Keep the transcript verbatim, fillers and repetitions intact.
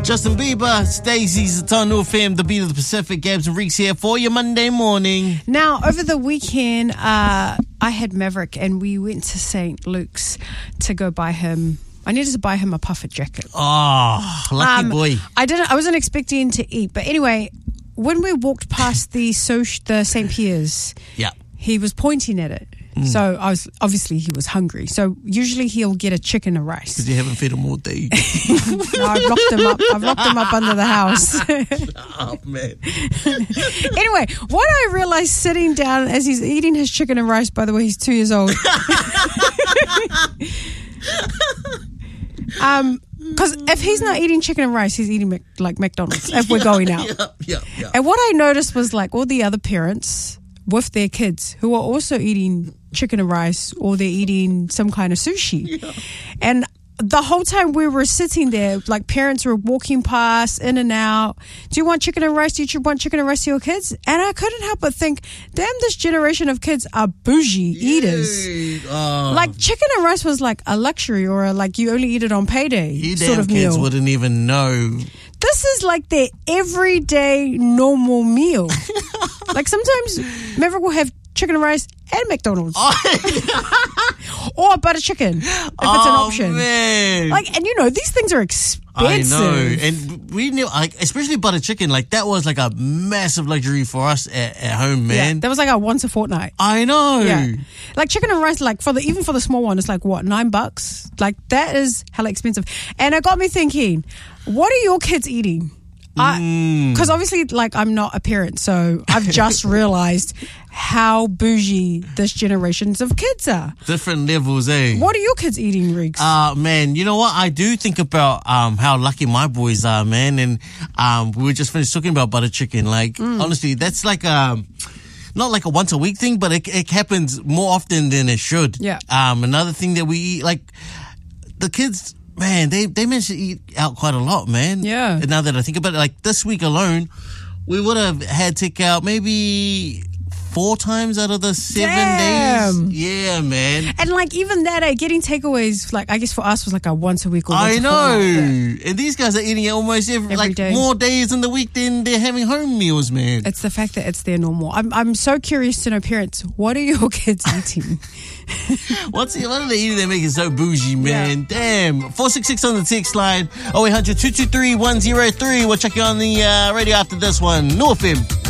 Justin Bieber, Stacey's Eternal Fam, the beat of the Pacific. Gabs and Reeks here for your Monday morning. Now, over the weekend, uh, I had Maverick and we went to Saint Luke's to go buy him. I needed to buy him a puffer jacket. Oh, lucky um, boy. I didn't. I wasn't expecting to eat, but anyway, when we walked past the so the Saint Pierre's, Yeah. he was pointing at it. Mm. So I was obviously he was hungry. So usually he'll get a chicken and rice. Because you haven't fed him all day. No, I've locked him up. I've locked him up under the house. Oh, man. Anyway, what I realized sitting down as he's eating his chicken and rice, by the way, he's two years old. um, because if he's not eating chicken and rice, he's eating Mac- like McDonald's if we're going out. Yeah, yeah, yeah. And what I noticed was like all the other parents with their kids who are also eating chicken and rice, or they're eating some kind of sushi. Yeah. And the whole time we were sitting there, like parents were walking past, in and out. Do you want chicken and rice? Do you want chicken and rice to your kids? And I couldn't help but think, damn, this generation of kids are bougie eaters. Yay. Oh. Like chicken and rice was like a luxury, or a, like you only eat it on payday You sort damn of kids meal. wouldn't even know. This is like their everyday normal meal. Like sometimes Maverick will have chicken and rice and McDonald's. Oh. Or butter chicken, if oh, it's an option. Man. Like, and you know, these things are expensive. I know. And we knew, like, especially butter chicken, like, that was like a massive luxury for us at, at home, man. Yeah, that was like a once a fortnight. I know. Yeah. Like chicken and rice, like for the, even for the small one, it's like what, nine bucks? Like that is hella expensive. And it got me thinking, what are your kids eating? Because Mm. obviously, like, I'm not a parent, so I've just realized how bougie this generations of kids are. Different levels, eh? What are your kids eating, Riggs? Uh, man, you know what? I do think about um how lucky my boys are, man. And um we were just finished talking about butter chicken. Like, Mm. honestly, that's like um not like a once a week thing, but it, it happens more often than it should. Yeah. Um, another thing that we eat, like, the kids, man, they, they managed to eat out quite a lot, man. Yeah. And now that I think about it, like, this week alone, we would have had takeout maybe four times out of the seven Damn. days. Yeah, man. And like even that, uh, getting takeaways, like I guess for us was like a once a week or once I a know. fortnight. Yeah. And these guys are eating it almost every, Every like day. more days in the week than they're having home meals, man. It's the fact that it's their normal. I'm I'm so curious to know, parents, what are your kids eating? What's the, what are they eating that make it so bougie, man? Yeah. Damn. four six six on the text line. oh eight hundred two two three one oh three. We'll check you on the uh, radio after this one. North F M.